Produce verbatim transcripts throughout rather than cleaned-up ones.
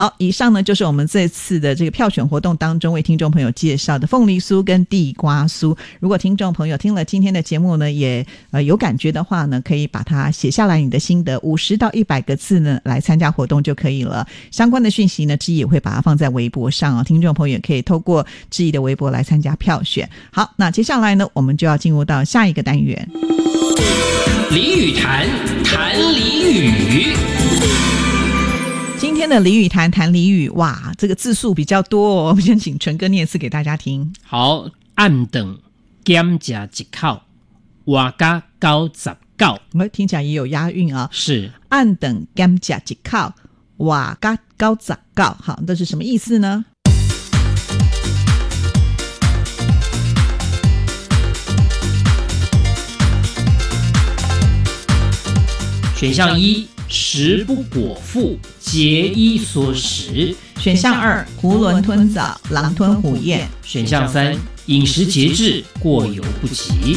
好，以上呢就是我们这次的这个票选活动当中为听众朋友介绍的凤梨酥跟地瓜酥。如果听众朋友听了今天的节目呢，也呃有感觉的话呢，可以把它写下来你的心得，五十到一百个字呢来参加活动就可以了。相关的讯息呢，志毅也会把它放在微博上哦，听众朋友也可以透过志毅的微博来参加票选。好，那接下来呢，我们就要进入到下一个单元。 俚语谈，谈俚语。 今天的俚语谈谈俚语，哇，这个字数比较多哦，我们先请纯哥念一次给大家听。 好，暗顿减加一口，活到九十九。 我听起来也有押韵啊。 是， 暗顿减加一口，活到九十九。好，这是什么意思呢？ 选项一，食不果腹，节衣缩食。 选项二，囫囵吞枣，狼吞虎咽。 选项三，饮食节制，过犹不及。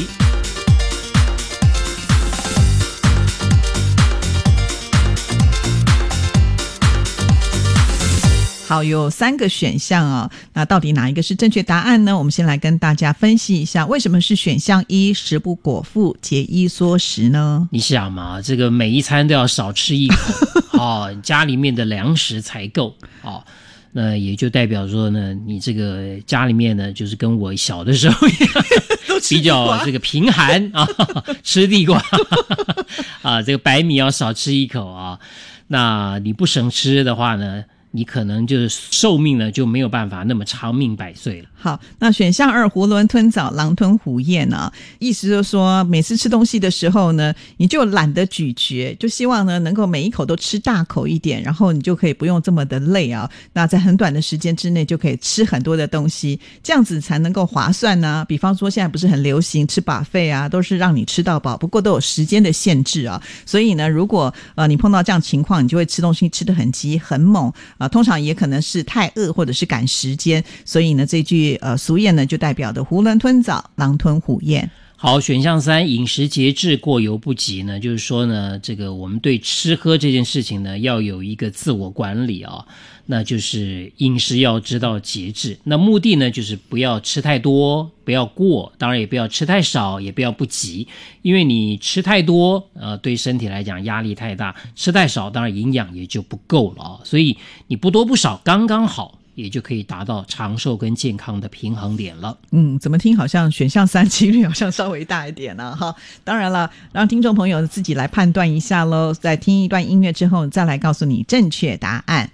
好，有三个选项哦，那到底哪一个是正确答案呢？我们先来跟大家分析一下，为什么是选项一，食不果腹，节衣缩食呢？ 你想嘛，这个每一餐都要少吃一口哦，家里面的粮食才够哦。那也就代表说呢，你这个家里面呢，就是跟我小的时候一样比较这个贫寒啊，吃地瓜啊，这个白米要少吃一口啊。那你不省吃的话呢，你可能就是寿命呢就没有办法那么长命百岁了。 好，那选项二，囫囵吞枣，狼吞虎咽啊，意思就是说每次吃东西的时候呢，你就懒得咀嚼，就希望呢能够每一口都吃大口一点，然后你就可以不用这么的累啊，那在很短的时间之内就可以吃很多的东西，这样子才能够划算啊。比方说现在不是很流行吃 buffet 啊，都是让你吃到饱，不过都有时间的限制啊，所以呢如果呃你碰到这样情况，你就会吃东西吃得很急很猛啊、呃，通常也可能是太饿或者是赶时间，所以呢这句呃俗谚呢就代表的囫囵吞枣，狼吞虎咽。 好，选项三，饮食节制，过犹不及呢，就是说呢，这个我们对吃喝这件事情呢，要有一个自我管理啊，那就是饮食要知道节制。那目的呢，就是不要吃太多，不要过，当然也不要吃太少，也不要不及，因为你吃太多，呃，对身体来讲压力太大；吃太少，当然营养也就不够了啊。所以你不多不少，刚刚好。也就可以达到长寿跟健康的平衡点了。 嗯，怎么听好像选项三几率好像稍微大一点呢、啊？哈，当然了，让听众朋友自己来判断一下咯。在听一段音乐之后，再来告诉你正确答案。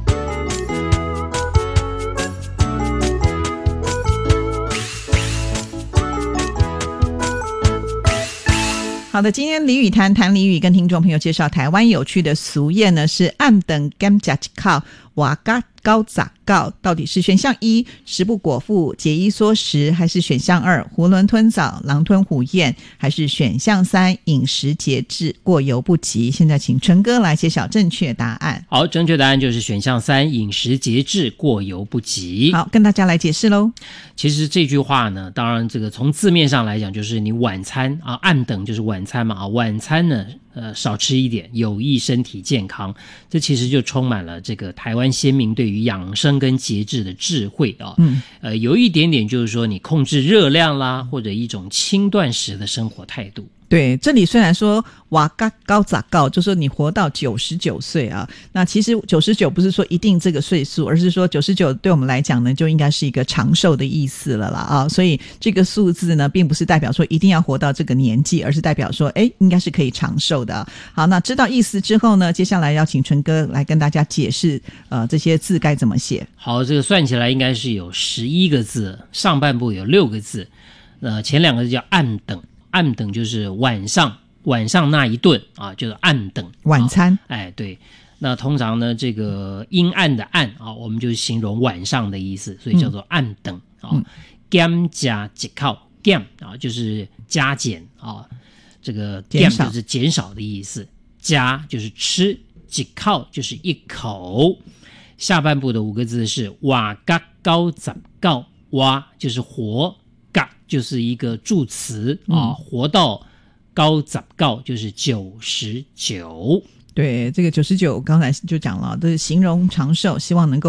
好的，今天俚语谈谈俚语，跟听众朋友介绍台湾有趣的俗谚呢，是暗顿减加一口，活到九十九，到底是选项一，食不果腹，节衣缩食，还是选项二，囫囵吞枣，狼吞虎咽，还是选项三，饮食节制，过犹不及？现在请纯哥来揭晓正确答案。 好，正确答案就是选项三，饮食节制，过犹不及。 好，跟大家来解释咯。 其实这句话呢，当然这个从字面上来讲，就是你晚餐啊，暗等就是晚餐嘛啊，晚餐呢呃少吃一点，有益身体健康。这其实就充满了这个台湾先民对于养生跟节制的智慧啊。嗯，呃，有一点点就是说你控制热量啦，或者一种轻断食的生活态度。 对，这里虽然说哇嘎高咋高，就说你活到九十九岁啊，那其实九十九不是说一定这个岁数，而是说九十九对我们来讲呢，就应该是一个长寿的意思了啦啊，所以这个数字呢，并不是代表说一定要活到这个年纪，而是代表说，哎，应该是可以长寿的。好，那知道意思之后呢，接下来要请纯哥来跟大家解释，呃，这些字该怎么写。 好，这个算起来应该是有十一个字，上半部有六个字，呃，前两个字叫暗等。暗等就是晚上晚上那一顿啊，就是暗等晚餐、 啊。哎，对，那通常呢，这个阴暗的暗啊，我们就形容晚上的意思，所以叫做暗等啊。减加一口，减啊就是加减啊，这个减就是减少的意思，加就是吃，一口就是一口。下半部的五个字是活到九十九，活就是活。就是一个助词啊，活到九十九就是九十九。 对，这个九十九刚才就讲了，都是形容长寿，希望能够